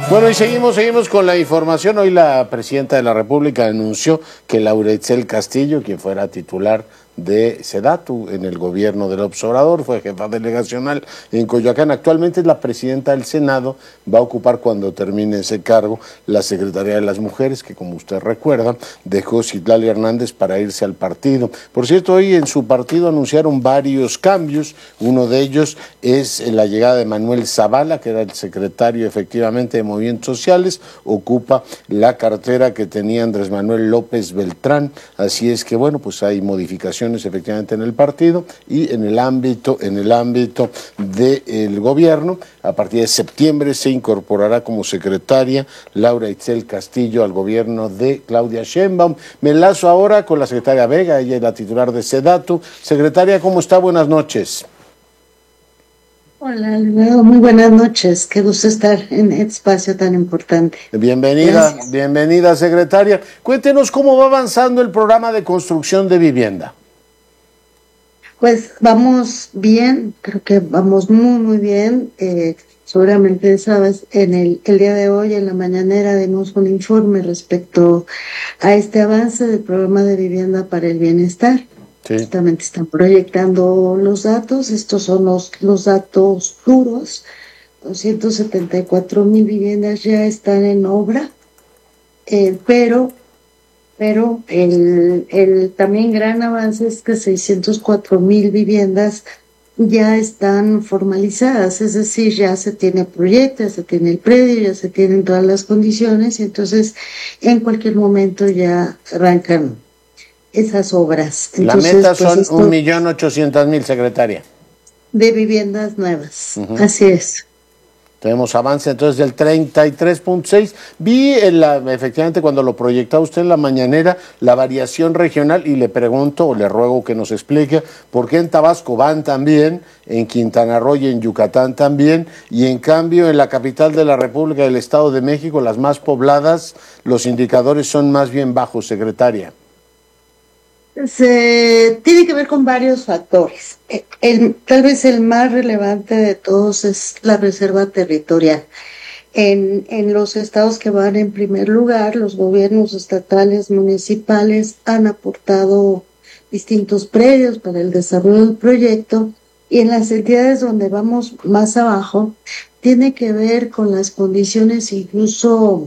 Bueno, y seguimos con la información. Hoy la presidenta de la República anunció que Laura Itzel Castillo, quien fuera titular de SEDATU en el gobierno del Obrador, fue jefa delegacional en Coyoacán, actualmente es la presidenta del Senado, va a ocupar cuando termine ese cargo la Secretaría de las Mujeres, que como usted recuerda, dejó Citlali Hernández para irse al partido. Por cierto, hoy en su partido anunciaron varios cambios, uno de ellos es la llegada de Manuel Zavala, que era el secretario efectivamente de Movimientos Sociales, ocupa la cartera que tenía Andrés Manuel López Beltrán, así es que bueno, pues hay modificaciones efectivamente en el partido y en el ámbito del gobierno. A partir de septiembre se incorporará como secretaria Laura Itzel Castillo al gobierno de Claudia Sheinbaum. Me enlazo ahora con la secretaria Vega, ella es la titular de SEDATU. Secretaria, ¿cómo está? Buenas noches. Hola, Alfredo, muy buenas noches. Qué gusto estar en este espacio tan importante. Bienvenida, bienvenida, secretaria. Cuéntenos cómo va avanzando el programa de construcción de vivienda. Pues vamos bien, creo que vamos muy bien. Seguramente sabes, el día de hoy en la mañanera dimos un informe respecto a este avance del programa de vivienda para el bienestar. Sí. Justamente están proyectando los datos, estos son los datos duros. 274,000 viviendas ya están en obra, pero el también gran avance es que 604,000 viviendas ya están formalizadas, es decir, ya se tiene proyecto, ya se tiene el predio, ya se tienen todas las condiciones, y entonces en cualquier momento ya arrancan esas obras. Entonces, la meta son 1.800.000, secretaria. De viviendas nuevas, así es. Tenemos avance entonces del 33.6. Vi efectivamente cuando lo proyectaba usted en la mañanera la variación regional y le pregunto o le ruego que nos explique por qué en Tabasco van tan bien, en Quintana Roo y en Yucatán también, y en cambio en la capital de la República del Estado de México, las más pobladas, los indicadores son más bien bajos, secretaria. Tiene que ver con varios factores. Tal vez el más relevante de todos es la reserva territorial. En los estados que van en primer lugar, los gobiernos estatales, municipales han aportado distintos predios para el desarrollo del proyecto, y en las entidades donde vamos más abajo, tiene que ver con las condiciones incluso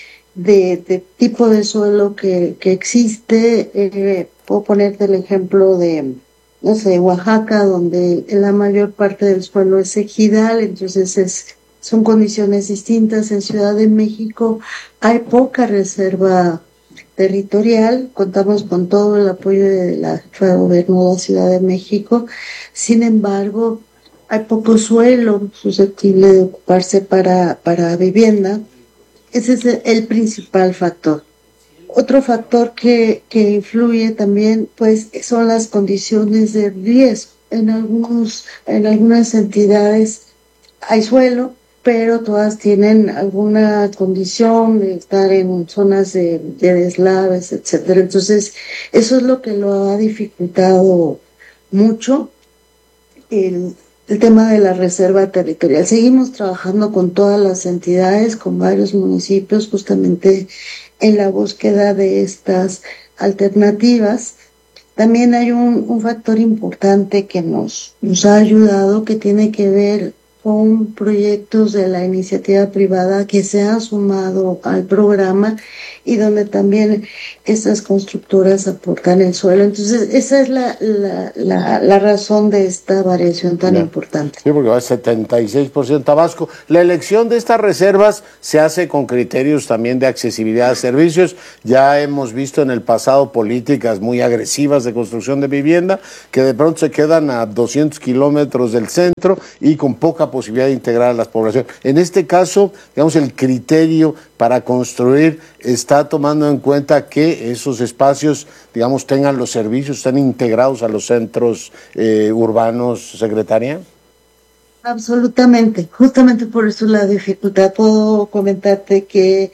de tipo de suelo que existe. Puedo ponerte el ejemplo de, no sé, Oaxaca, donde la mayor parte del suelo es ejidal, entonces son condiciones distintas. En Ciudad de México hay poca reserva territorial, contamos con todo el apoyo de la jefa de gobierno de la Ciudad de México, sin embargo, hay poco suelo susceptible de ocuparse para vivienda. Ese es el principal factor. Otro factor que influye también, pues, son las condiciones de riesgo. En algunas entidades hay suelo, pero todas tienen alguna condición de estar en zonas de deslaves, etcétera. Entonces, eso es lo que lo ha dificultado mucho el tema de la reserva territorial. Seguimos trabajando con todas las entidades, con varios municipios, justamente en la búsqueda de estas alternativas. También hay un factor importante que nos ha ayudado, que tiene que ver con proyectos de la iniciativa privada que se han sumado al programa y donde también estas constructoras aportan el suelo. Entonces, esa es la razón de esta variación tan importante. Sí, porque va a 76% Tabasco. La elección de estas reservas se hace con criterios también de accesibilidad a servicios. Ya hemos visto en el pasado políticas muy agresivas de construcción de vivienda que de pronto se quedan a 200 kilómetros del centro y con poca posibilidad de integrar a las poblaciones. En este caso, digamos, el criterio para construir está tomando en cuenta que esos espacios, digamos, tengan los servicios, están integrados a los centros urbanos, secretaria. Absolutamente, justamente por eso la dificultad. Puedo comentarte que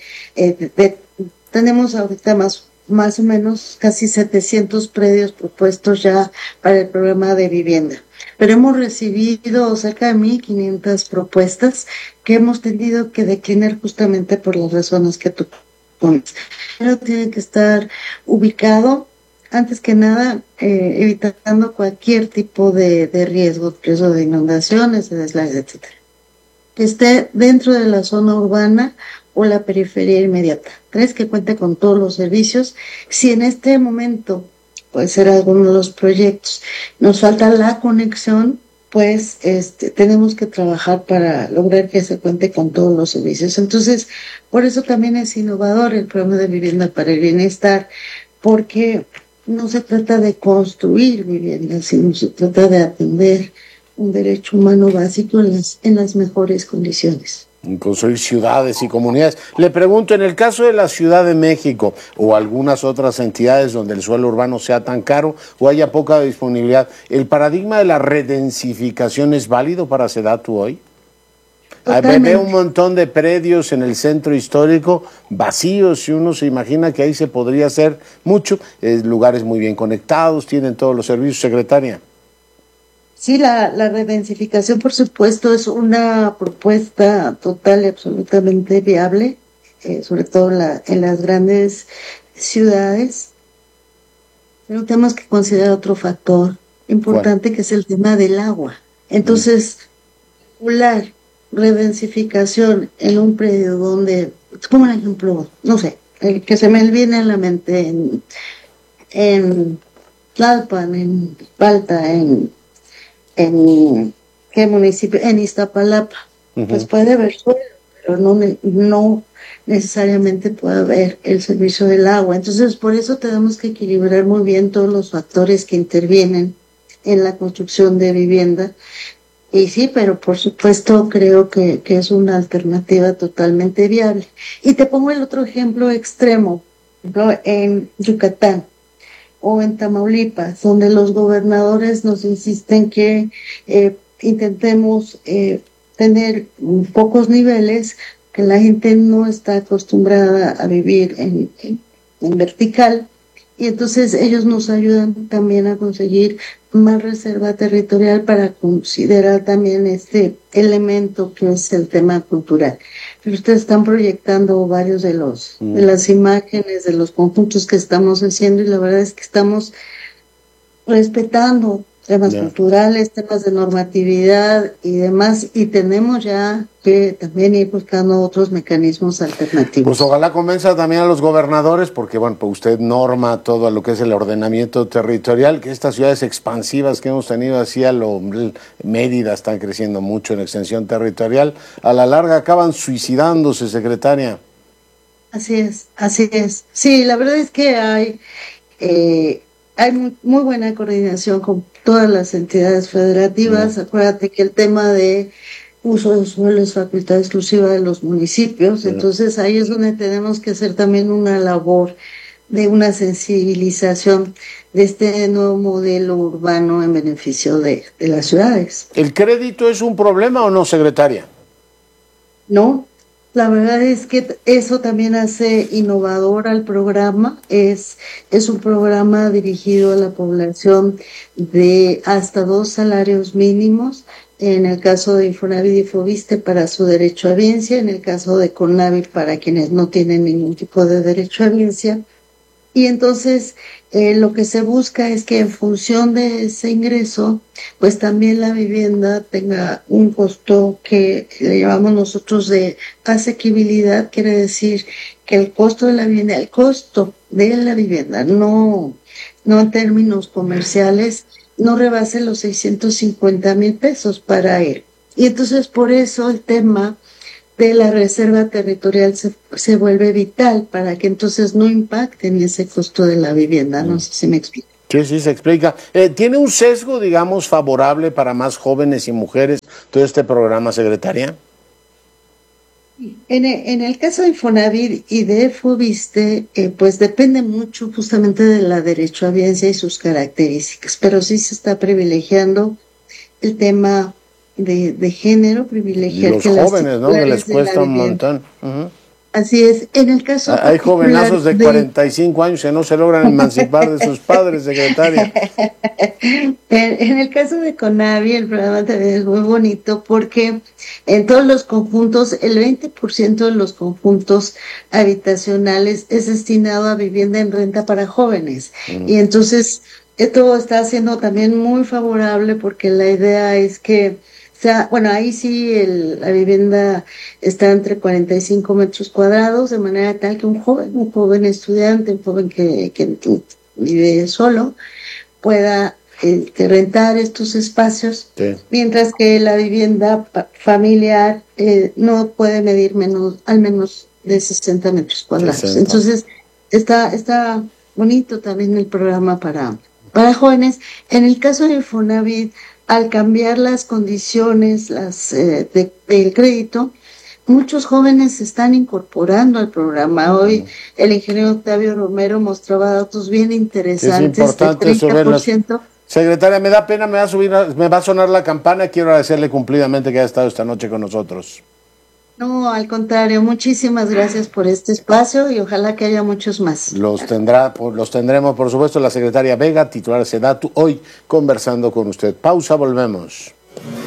tenemos ahorita más o menos casi 700 predios propuestos ya para el programa de vivienda. pero hemos recibido cerca de 1,500 propuestas que hemos tenido que declinar justamente por las razones que tú pones. Pero tiene que estar ubicado, antes que nada, evitando cualquier tipo de riesgo de inundaciones, de deslaves, etcétera. Que esté dentro de la zona urbana o la periferia inmediata. Tres, que cuente con todos los servicios. Si en este momento puede ser alguno de los proyectos, nos falta la conexión, pues tenemos que trabajar para lograr que se cuente con todos los servicios. Entonces, por eso también es innovador el programa de vivienda para el bienestar, porque no se trata de construir vivienda, sino se trata de atender un derecho humano básico en las mejores condiciones. Construir ciudades y comunidades. Le pregunto, en el caso de la Ciudad de México o algunas otras entidades donde el suelo urbano sea tan caro o haya poca disponibilidad, ¿el paradigma de la redensificación es válido para Sedatu hoy? Veo un montón de predios en el centro histórico vacíos y uno se imagina que ahí se podría hacer mucho, lugares muy bien conectados, tienen todos los servicios, secretaria. Sí, la redensificación, por supuesto, es una propuesta total y absolutamente viable, sobre todo en las grandes ciudades. Pero tenemos que considerar otro factor importante, que es el tema del agua. Entonces, la redensificación en un predio donde, como un ejemplo, no sé, el que se me viene a la mente en Tlalpan, en Palta, en ¿qué municipio? En Iztapalapa. Pues puede haber suelo, pero no necesariamente puede haber el servicio del agua. Entonces, por eso tenemos que equilibrar muy bien todos los factores que intervienen en la construcción de vivienda. Y sí, pero por supuesto creo que es una alternativa totalmente viable. Y te pongo el otro ejemplo extremo, por ejemplo, en Yucatán o en Tamaulipas, donde los gobernadores nos insisten que intentemos tener pocos niveles, que la gente no está acostumbrada a vivir en vertical, y entonces ellos nos ayudan también a conseguir más reserva territorial para considerar también este elemento que es el tema cultural. Pero ustedes están proyectando varios de las imágenes, de los conjuntos que estamos haciendo, y la verdad es que estamos respetando temas culturales, temas de normatividad y demás, y tenemos ya que también ir buscando otros mecanismos alternativos. Pues ojalá convenza también a los gobernadores, porque bueno, pues usted norma todo lo que es el ordenamiento territorial, que estas ciudades expansivas que hemos tenido así Mérida están creciendo mucho en extensión territorial, a la larga acaban suicidándose, secretaria. Así es, así es. Sí, la verdad es que hay muy buena coordinación con todas las entidades federativas. Acuérdate que el tema de uso de suelo es facultad exclusiva de los municipios, entonces ahí es donde tenemos que hacer también una labor de una sensibilización de este nuevo modelo urbano en beneficio de las ciudades. ¿El crédito es un problema o no, secretaria? No. La verdad es que eso también hace innovador al programa. Es un programa dirigido a la población de hasta 2 salarios mínimos. En el caso de Infonavit y Foviste para su derecho a herencia, en el caso de Conavit para quienes no tienen ningún tipo de derecho a herencia. Y entonces lo que se busca es que en función de ese ingreso, pues también la vivienda tenga un costo que le llamamos nosotros de asequibilidad. Quiere decir que el costo de la vivienda, no en términos comerciales, no rebase los 650,000 pesos para él. Y entonces por eso el tema de la reserva territorial se vuelve vital, para que entonces no impacte en ese costo de la vivienda. No sé si me explico. Sí, se explica. ¿Tiene un sesgo, digamos, favorable para más jóvenes y mujeres todo este programa, secretaria? En el caso de Infonavit y de Foviste, pues depende mucho justamente de la derechohabiencia y sus características, pero sí se está privilegiando el tema de género, privilegiar los jóvenes, ¿no? Que les cuesta un montón. Así es. En el caso Hay jovenazos de 45 años que no se logran emancipar de sus padres, secretaria. En el caso de Conavi, el programa también es muy bonito porque en todos los conjuntos, el 20% de los conjuntos habitacionales es destinado a vivienda en renta para jóvenes. Y entonces esto está siendo también muy favorable porque la idea es que bueno, ahí sí la vivienda está entre 45 metros cuadrados, de manera tal que un joven estudiante, un joven que vive solo, pueda rentar estos espacios, sí. Mientras que la vivienda familiar no puede medir al menos de 60 metros cuadrados. 60. Entonces, está bonito también el programa para jóvenes. En el caso de Infonavit, al cambiar las condiciones del crédito, muchos jóvenes se están incorporando al programa. Hoy el ingeniero Octavio Romero mostraba datos bien interesantes. Es importante eso verlos. Secretaria, me da pena, me va a sonar la campana. Quiero agradecerle cumplidamente que haya estado esta noche con nosotros. No, al contrario, muchísimas gracias por este espacio y ojalá que haya muchos más. Los tendremos, por supuesto, la secretaria Vega, titular de SEDATU, hoy conversando con usted. Pausa, volvemos.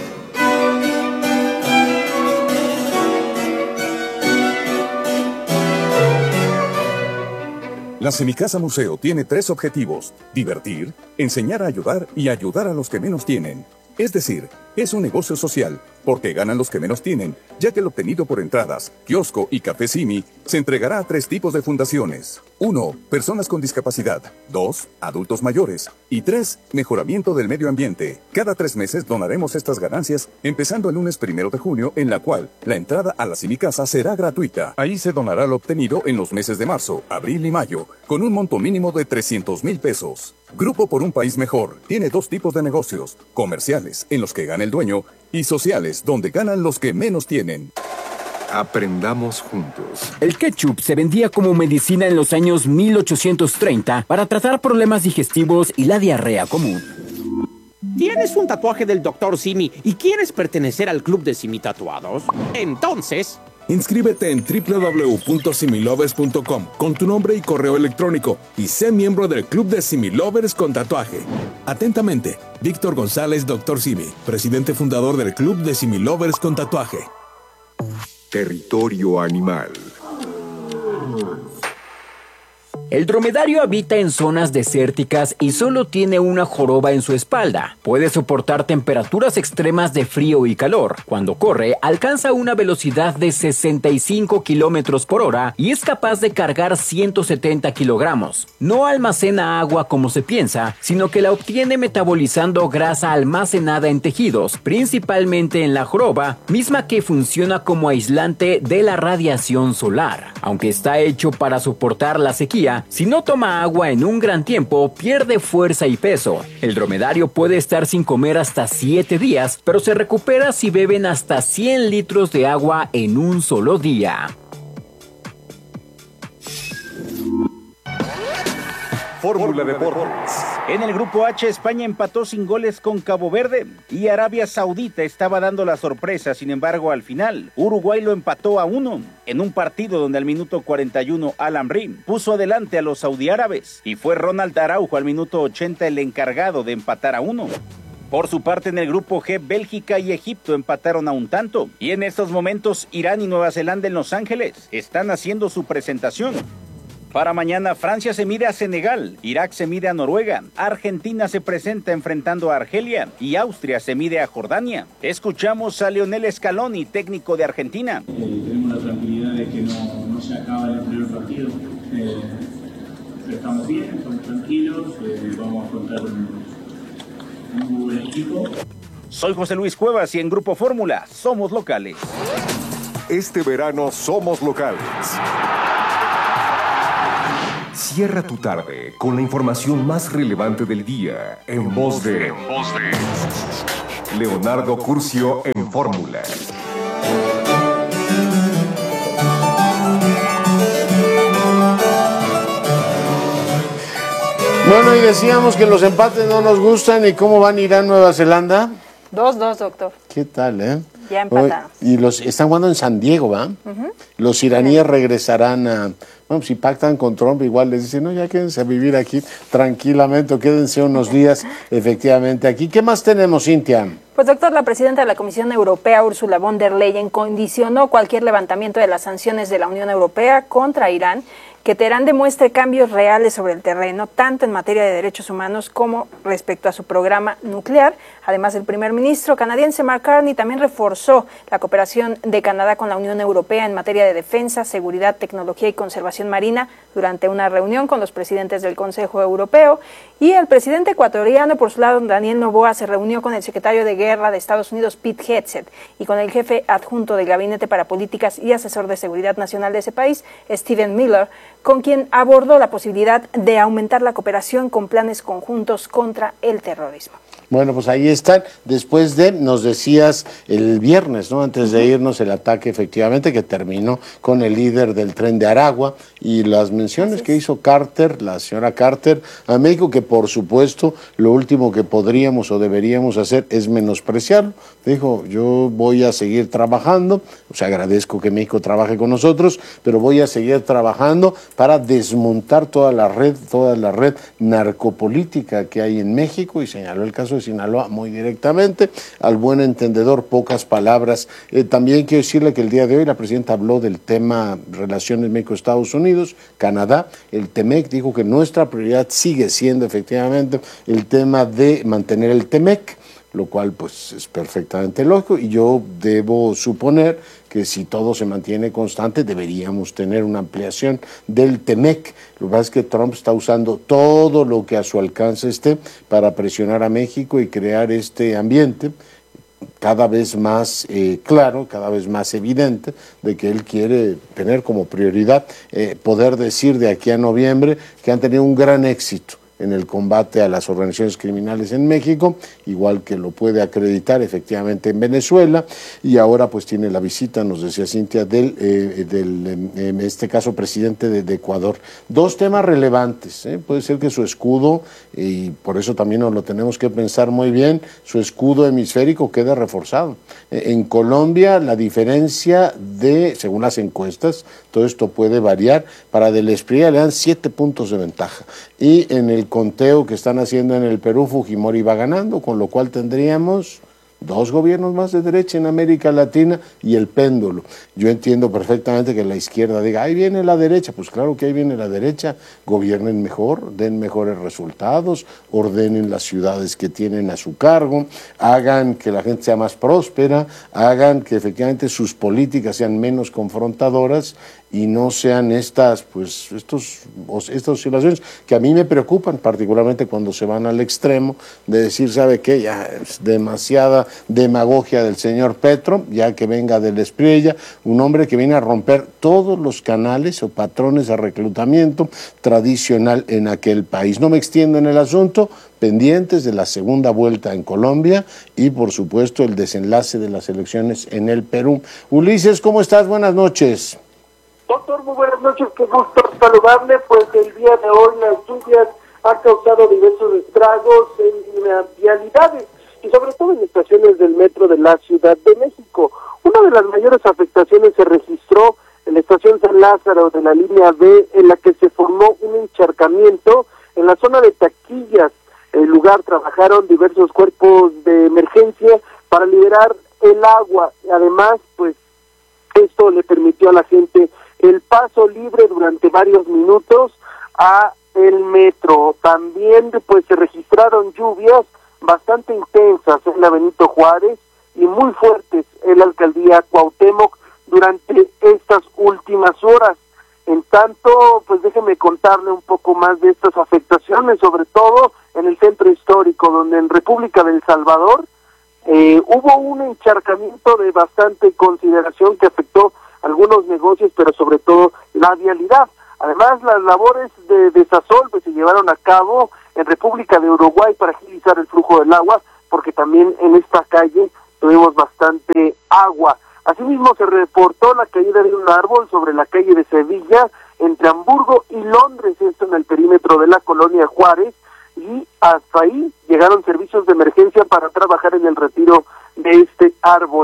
La Semicasa Museo tiene 3 objetivos: divertir, enseñar a ayudar y ayudar a los que menos tienen. Es decir, es un negocio social, porque ganan los que menos tienen, ya que el obtenido por entradas, kiosco y café Simi se entregará a 3 tipos de fundaciones. 1. Personas con discapacidad. 2. Adultos mayores. Y 3. Mejoramiento del medio ambiente. Cada 3 meses donaremos estas ganancias, empezando el lunes 1 de junio, en la cual la entrada a la Semicasa será gratuita. Ahí se donará lo obtenido en los meses de marzo, abril y mayo, con un monto mínimo de 300,000 pesos. Grupo por un País Mejor tiene 2 tipos de negocios: comerciales, en los que gana el dueño, y sociales, donde ganan los que menos tienen. Aprendamos juntos. El ketchup se vendía como medicina en los años 1830 para tratar problemas digestivos y la diarrea común. ¿Tienes un tatuaje del Dr. Simi y quieres pertenecer al club de Simi Tatuados? Entonces, inscríbete en www.similovers.com con tu nombre y correo electrónico y sé miembro del Club de Similovers con tatuaje. Atentamente, Víctor González, Dr. Simi, presidente fundador del Club de Similovers con tatuaje. Territorio animal. El dromedario habita en zonas desérticas y solo tiene una joroba en su espalda. Puede soportar temperaturas extremas de frío y calor. Cuando corre, alcanza una velocidad de 65 kilómetros por hora y es capaz de cargar 170 kilogramos. No almacena agua como se piensa, sino que la obtiene metabolizando grasa almacenada en tejidos, principalmente en la joroba, misma que funciona como aislante de la radiación solar. Aunque está hecho para soportar la sequía, si no toma agua en un gran tiempo, pierde fuerza y peso. El dromedario puede estar sin comer hasta 7 días, pero se recupera si beben hasta 100 litros de agua en un solo día. Fórmula Deportes. En el grupo H, España empató sin goles con Cabo Verde y Arabia Saudita estaba dando la sorpresa. Sin embargo, al final, Uruguay lo empató a 1 en un partido donde al minuto 41 Al-Amri puso adelante a los saudiárabes y fue Ronald Araujo al minuto 80 el encargado de empatar a 1. Por su parte, en el grupo G, Bélgica y Egipto empataron a un tanto y en estos momentos Irán y Nueva Zelanda en Los Ángeles están haciendo su presentación. Para mañana, Francia se mide a Senegal, Irak se mide a Noruega, Argentina se presenta enfrentando a Argelia y Austria se mide a Jordania. Escuchamos a Lionel Scaloni, técnico de Argentina. Tenemos la tranquilidad de que no se acaba el primer partido. Estamos bien, estamos tranquilos, vamos a contar un muy buen equipo. Soy José Luis Cuevas y en Grupo Fórmula somos locales. Este verano somos locales. Cierra tu tarde con la información más relevante del día en voz de Leonardo Curcio en Fórmula. Bueno, y decíamos que los empates no nos gustan. ¿Y cómo van Irán, Nueva Zelanda? 2-2, doctor. ¿Qué tal, Ya empataron. Y los están jugando en San Diego, ¿va? Los iraníes regresarán a... Bueno, si pactan con Trump, igual les dicen, no, ya quédense a vivir aquí tranquilamente o quédense unos días efectivamente aquí. ¿Qué más tenemos, Cintia? Pues, doctor, la presidenta de la Comisión Europea, Ursula von der Leyen, condicionó cualquier levantamiento de las sanciones de la Unión Europea contra Irán, que Teherán demuestre cambios reales sobre el terreno, tanto en materia de derechos humanos como respecto a su programa nuclear. Además, el primer ministro canadiense Mark Carney también reforzó la cooperación de Canadá con la Unión Europea en materia de defensa, seguridad, tecnología y conservación marina durante una reunión con los presidentes del Consejo Europeo. Y el presidente ecuatoriano, por su lado, Daniel Noboa, se reunió con el secretario de Guerra de Estados Unidos, Pete Hegseth, y con el jefe adjunto del Gabinete para Políticas y asesor de Seguridad Nacional de ese país, Stephen Miller, con quien abordó la posibilidad de aumentar la cooperación con planes conjuntos contra el terrorismo. Bueno, pues ahí están. Después de, nos decías el viernes, ¿no? Antes de irnos, el ataque efectivamente que terminó con el líder del Tren de Aragua y las menciones que hizo Carter, la señora Carter, a México, que por supuesto lo último que podríamos o deberíamos hacer es menospreciarlo. Dijo, yo voy a seguir trabajando, o sea, agradezco que México trabaje con nosotros, pero voy a seguir trabajando para desmontar toda la red narcopolítica que hay en México, y señaló el caso de Sinaloa muy directamente. Al buen entendedor, pocas palabras. También quiero decirle que el día de hoy la presidenta habló del tema relaciones México-Estados Unidos, Canadá. El TEMEC dijo que nuestra prioridad sigue siendo efectivamente el tema de mantener el TEMEC, lo cual pues es perfectamente lógico, y yo debo suponer que si todo se mantiene constante deberíamos tener una ampliación del TEMEC. Lo que pasa es que Trump está usando todo lo que a su alcance esté para presionar a México y crear este ambiente cada vez más claro, cada vez más evidente, de que él quiere tener como prioridad poder decir de aquí a noviembre que han tenido un gran éxito en el combate a las organizaciones criminales en México, igual que lo puede acreditar efectivamente en Venezuela, y ahora pues tiene la visita, nos decía Cintia, en este caso presidente de Ecuador. Dos temas relevantes, puede ser que su escudo, y por eso también nos lo tenemos que pensar muy bien, su escudo hemisférico quede reforzado. En Colombia la diferencia según las encuestas, todo esto puede variar, para Del Espriella le dan 7 puntos de ventaja, y en el conteo que están haciendo en el Perú, Fujimori va ganando, con lo cual tendríamos 2 gobiernos más de derecha en América Latina y el péndulo. Yo entiendo perfectamente que la izquierda diga, ahí viene la derecha. Pues claro que ahí viene la derecha. Gobiernen mejor, den mejores resultados, ordenen las ciudades que tienen a su cargo, hagan que la gente sea más próspera, hagan que efectivamente sus políticas sean menos confrontadoras y no sean estas oscilaciones que a mí me preocupan, particularmente cuando se van al extremo de decir, ¿sabe qué? Ya es demasiada demagogia del señor Petro, ya que venga Del Espriella, un hombre que viene a romper todos los canales o patrones de reclutamiento tradicional en aquel país. No me extiendo en el asunto, pendientes de la segunda vuelta en Colombia y por supuesto el desenlace de las elecciones en el Perú. Ulises, ¿cómo estás? Buenas noches. Doctor, muy buenas noches, qué gusto saludarle. Pues el día de hoy las lluvias han causado diversos estragos en vialidades y sobre todo en estaciones del metro de la Ciudad de México. Una de las mayores afectaciones se registró en la estación San Lázaro de la línea B, en la que se formó un encharcamiento en la zona de taquillas. En el lugar trabajaron diversos cuerpos de emergencia para liberar el agua. Además, pues esto le permitió a la gente el paso libre durante varios minutos a el metro. También pues se registraron lluvias bastante intensas en la Benito Juárez y muy fuertes en la alcaldía Cuauhtémoc durante estas últimas horas. En tanto, pues déjeme contarle un poco más de estas afectaciones, sobre todo en el centro histórico, donde en República del Salvador hubo un encharcamiento de bastante consideración que afectó algunos negocios, pero sobre todo la vialidad. Además, las labores de desasolve se llevaron a cabo en República de Uruguay para agilizar el flujo del agua, porque también en esta calle tuvimos bastante agua. Asimismo, se reportó la caída de un árbol sobre la calle de Sevilla, entre Hamburgo y Londres, esto en el perímetro de la colonia Juárez, y hasta ahí llegaron servicios de emergencia para trabajar en el retiro de este árbol.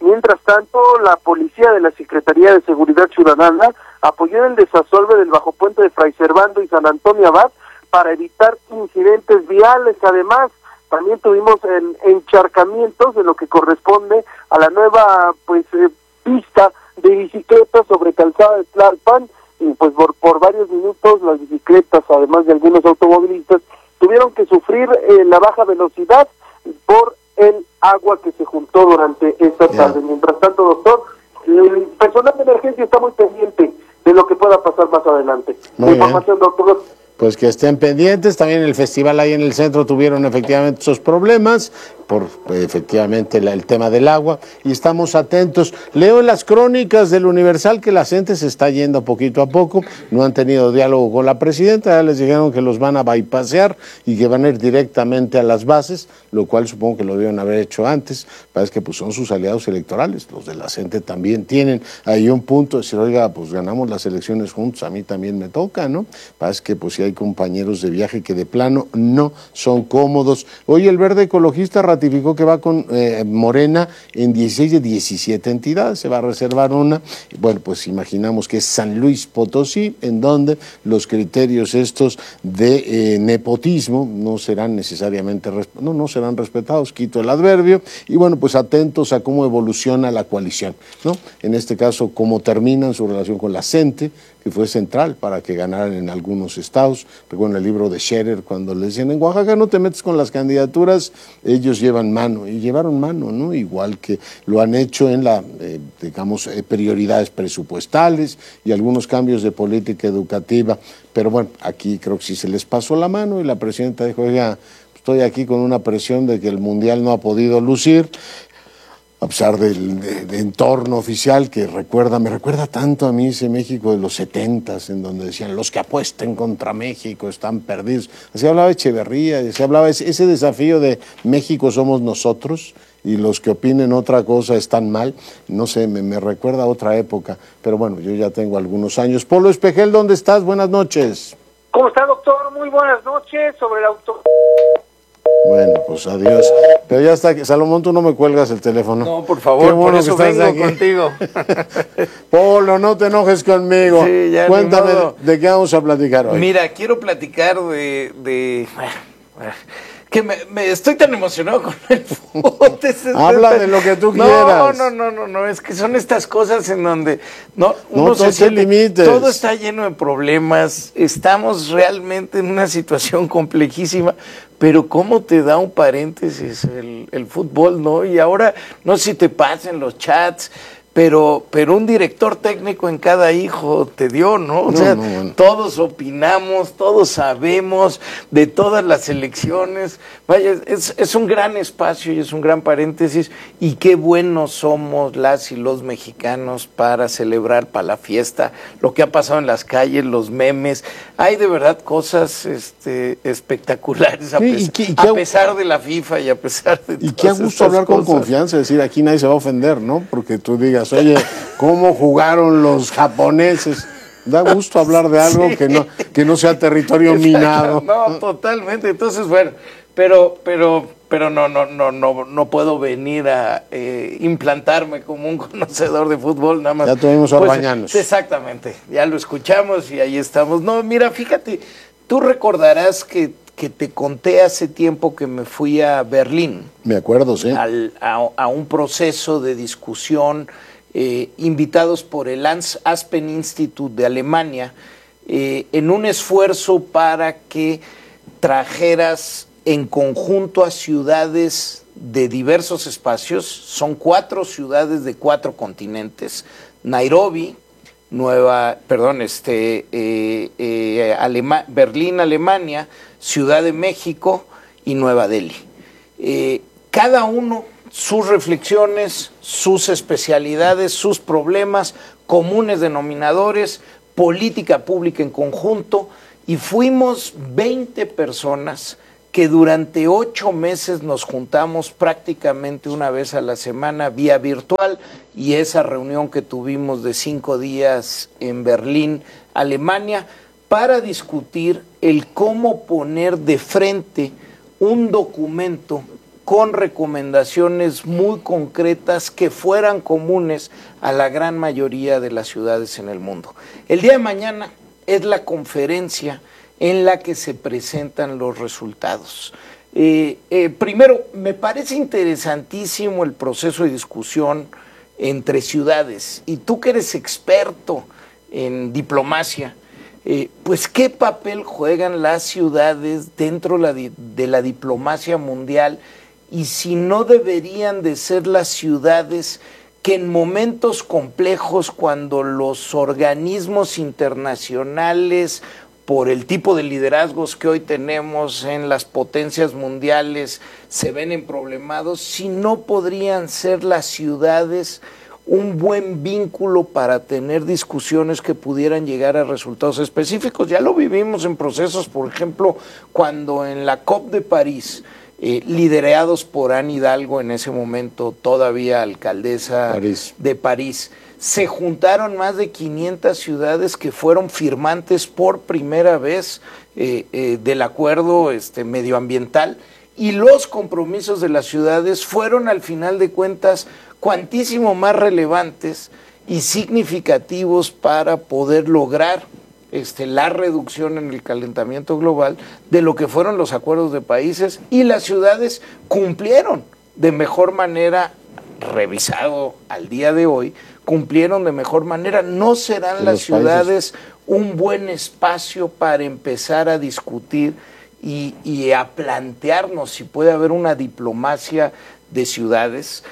Mientras tanto, la policía de la Secretaría de Seguridad Ciudadana apoyó el desasolve del bajopuente de Fray Servando y San Antonio Abad para evitar incidentes viales. Además, también tuvimos encharcamientos de lo que corresponde a la nueva pista de bicicletas sobre calzada de Tlalpan, y pues por varios minutos las bicicletas, además de algunos automovilistas, tuvieron que sufrir la baja velocidad por el agua que se juntó durante esta tarde. Mientras tanto, doctor, el personal de emergencia está muy pendiente de lo que pueda pasar más adelante. Información, doctor. Pues que estén pendientes. También el festival ahí en el centro tuvieron efectivamente esos problemas por efectivamente el tema del agua, y estamos atentos. Leo en las crónicas del Universal que la gente se está yendo poquito a poco, no han tenido diálogo con la presidenta, ya les dijeron que los van a bypassear y que van a ir directamente a las bases, lo cual supongo que lo deben haber hecho antes. Parece que pues son sus aliados electorales, los de la gente también tienen ahí un punto de decir, oiga, pues ganamos las elecciones juntos, a mí también me toca, ¿no? Parece que pues sí hay compañeros de viaje que de plano no son cómodos. Hoy el Verde Ecologista ratificó que va con Morena en 16 de 17 entidades, se va a reservar una. Bueno, pues imaginamos que es San Luis Potosí, en donde los criterios estos de nepotismo no serán necesariamente, no serán respetados, quito el adverbio, y bueno, pues atentos a cómo evoluciona la coalición, ¿no? En este caso, cómo terminan su relación con la CENTE, que fue central para que ganaran en algunos estados. Recuerdo el libro de Scherer, cuando le decían, en Oaxaca no te metes con las candidaturas, ellos llevan mano, y llevaron mano, ¿no? Igual que lo han hecho en la, prioridades presupuestales y algunos cambios de política educativa. Pero bueno, aquí creo que sí se les pasó la mano y la presidenta dijo, oiga, estoy aquí con una presión de que el Mundial no ha podido lucir, a pesar del entorno oficial que me recuerda tanto a mí ese México de los 70s, en donde decían, los que apuesten contra México están perdidos. Así hablaba Echeverría, así hablaba ese desafío de México somos nosotros, y los que opinen otra cosa están mal. No sé, me recuerda a otra época, pero bueno, yo ya tengo algunos años. Polo Espejel, ¿dónde estás? Buenas noches. ¿Cómo está, doctor? Muy buenas noches. Sobre el auto... Bueno, pues adiós. Pero ya está, Salomón, tú no me cuelgas el teléfono. No, por favor, qué bueno por eso que estás vengo aquí contigo. Polo, no te enojes conmigo. Sí, ya cuéntame de qué vamos a platicar hoy. Mira, quiero platicar que me estoy tan emocionado con el fútbol. Habla de lo que tú quieras. No, es que son estas cosas en donde no te limites. Todo está lleno de problemas, estamos realmente en una situación complejísima, pero cómo te da un paréntesis el fútbol, ¿no? Y ahora, no sé si te pasen los chats, pero un director técnico en cada hijo te dio, ¿no? O sea, todos opinamos, todos sabemos de todas las elecciones. Vaya, es un gran espacio y es un gran paréntesis, y qué buenos somos las y los mexicanos para celebrar, para la fiesta, lo que ha pasado en las calles, los memes. Hay de verdad cosas espectaculares, a pesar de la FIFA y a pesar de y qué a gusto hablar con confianza, decir, aquí nadie se va a ofender, ¿no? Porque tú digas, oye, ¿cómo jugaron los japoneses? Da gusto hablar de algo que no sea territorio minado. No, totalmente. Entonces, bueno, pero no puedo venir a implantarme como un conocedor de fútbol, nada más. Ya tuvimos Orbañanos. Exactamente, ya lo escuchamos y ahí estamos. No, mira, fíjate, tú recordarás que te conté hace tiempo que me fui a Berlín. Me acuerdo, sí. A un proceso de discusión, invitados por el Aspen Institute de Alemania, en un esfuerzo para que trajeras en conjunto a ciudades de diversos espacios. Son 4 ciudades de 4 continentes: Nairobi, Berlín, Alemania, Ciudad de México y Nueva Delhi. Cada uno sus reflexiones, sus especialidades, sus problemas, comunes denominadores, política pública en conjunto, y fuimos 20 personas que durante 8 meses nos juntamos prácticamente una vez a la semana vía virtual, y esa reunión que tuvimos de 5 días en Berlín, Alemania, para discutir el cómo poner de frente un documento con recomendaciones muy concretas que fueran comunes a la gran mayoría de las ciudades en el mundo. El día de mañana es la conferencia en la que se presentan los resultados. Primero, me parece interesantísimo el proceso de discusión entre ciudades, y tú que eres experto en diplomacia, pues qué papel juegan las ciudades dentro de la diplomacia mundial, y si no deberían de ser las ciudades que en momentos complejos, cuando los organismos internacionales, por el tipo de liderazgos que hoy tenemos en las potencias mundiales, se ven emproblemados, si no podrían ser las ciudades un buen vínculo para tener discusiones que pudieran llegar a resultados específicos. Ya lo vivimos en procesos, por ejemplo, cuando en la COP de París, liderados por Anne Hidalgo, en ese momento todavía alcaldesa de París, se juntaron más de 500 ciudades que fueron firmantes por primera vez del acuerdo medioambiental, y los compromisos de las ciudades fueron al final de cuentas cuantísimo más relevantes y significativos para poder lograr la reducción en el calentamiento global de lo que fueron los acuerdos de países, y las ciudades cumplieron de mejor manera, revisado al día de hoy, cumplieron de mejor manera. ¿No serán las ciudades un buen espacio para empezar a discutir y a plantearnos si puede haber una diplomacia de ciudades?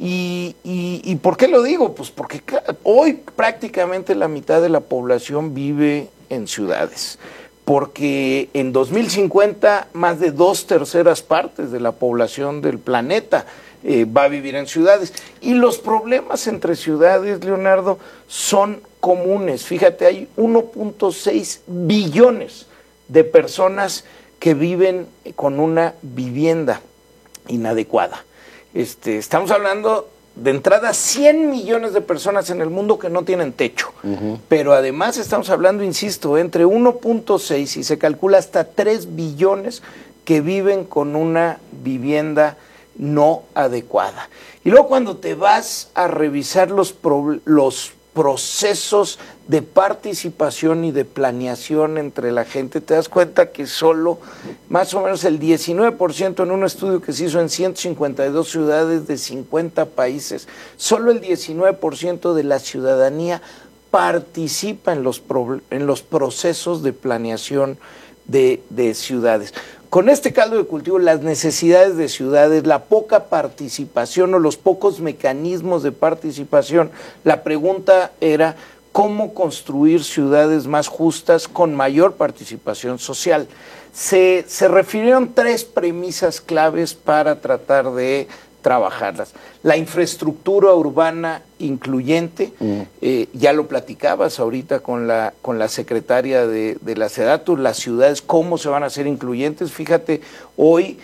¿Y por qué lo digo? Pues porque hoy prácticamente la mitad de la población vive en ciudades, porque en 2050 más de 2/3 partes de la población del planeta va a vivir en ciudades, y los problemas entre ciudades, Leonardo, son comunes. Fíjate, hay 1.6 billones de personas que viven con una vivienda inadecuada. Estamos hablando de entrada 100 millones de personas en el mundo que no tienen techo, pero además estamos hablando, insisto, entre 1.6 y se calcula hasta 3 billones que viven con una vivienda no adecuada. Y luego cuando te vas a revisar los procesos de participación y de planeación entre la gente, te das cuenta que solo más o menos el 19%, en un estudio que se hizo en 152 ciudades de 50 países, solo el 19% de la ciudadanía participa en los procesos de planeación de ciudades. Con este caldo de cultivo, las necesidades de ciudades, la poca participación o los pocos mecanismos de participación, la pregunta era cómo construir ciudades más justas con mayor participación social. Se refirieron 3 premisas claves para tratar de trabajarlas. La infraestructura urbana incluyente, ya lo platicabas ahorita con la secretaria de la SEDATU, las ciudades, cómo se van a hacer incluyentes. Fíjate, hoy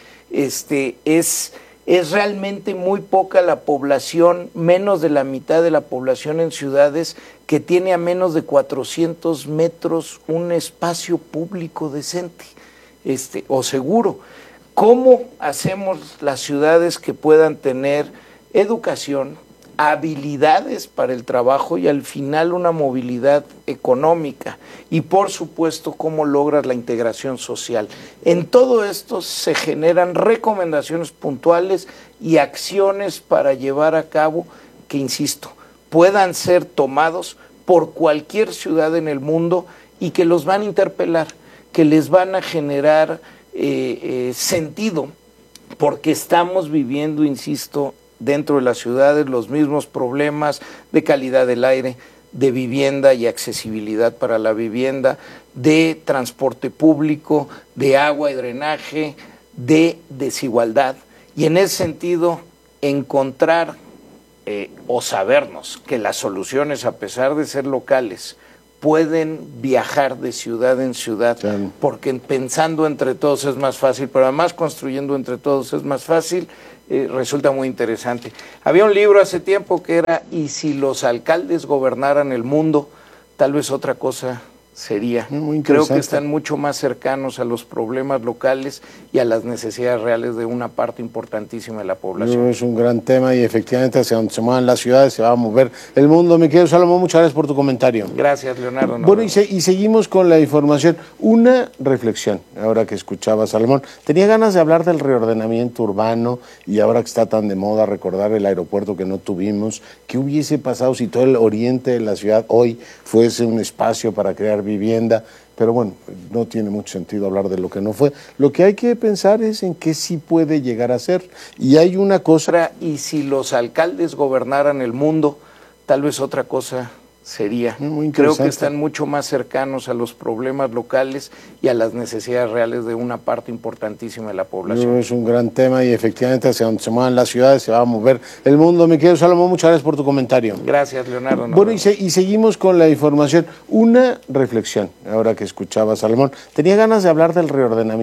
es realmente muy poca la población, menos de la mitad de la población en ciudades que tiene a menos de 400 metros un espacio público decente o seguro. ¿Cómo hacemos las ciudades que puedan tener educación, habilidades para el trabajo y al final una movilidad económica? Y por supuesto, ¿cómo logras la integración social? En todo esto se generan recomendaciones puntuales y acciones para llevar a cabo que, insisto, puedan ser tomados por cualquier ciudad en el mundo y que los van a interpelar, que les van a generar sentido, porque estamos viviendo, insisto, dentro de las ciudades los mismos problemas de calidad del aire, de vivienda y accesibilidad para la vivienda, de transporte público, de agua y drenaje, de desigualdad. Y en ese sentido, encontrar o sabernos que las soluciones, a pesar de ser locales, pueden viajar de ciudad en ciudad, porque pensando entre todos es más fácil, pero además construyendo entre todos es más fácil, resulta muy interesante. Había un libro hace tiempo que era "Y si los alcaldes gobernaran el mundo", tal vez otra cosa sería. Muy Creo que interesante. están mucho más cercanos a los problemas locales y a las necesidades reales de una parte importantísima de la población. Es un gran tema y efectivamente hacia donde se muevan las ciudades se va a mover el mundo. Mi querido Salomón, muchas gracias por tu comentario. Gracias, Leonardo. Bueno, y seguimos con la información. Una reflexión, ahora que escuchaba a Salomón. Tenía ganas de hablar del reordenamiento urbano y ahora que está tan de moda recordar el aeropuerto que no tuvimos. ¿Qué hubiese pasado si todo el oriente de la ciudad hoy fuese un espacio para crear vivienda? Pero bueno, no tiene mucho sentido hablar de lo que no fue. Lo que hay que pensar es en qué sí puede llegar a ser. Y hay una cosa... Y si los alcaldes gobernaran el mundo, tal vez otra cosa sería. Creo que están mucho más cercanos a los problemas locales y a las necesidades reales de una parte importantísima de la población. Es un gran tema y efectivamente hacia donde se muevan las ciudades se va a mover el mundo. Mi querido Salomón, muchas gracias por tu comentario. Gracias, Leonardo. Bueno, y seguimos con la información. Una reflexión, ahora que escuchaba a Salomón. Tenía ganas de hablar del reordenamiento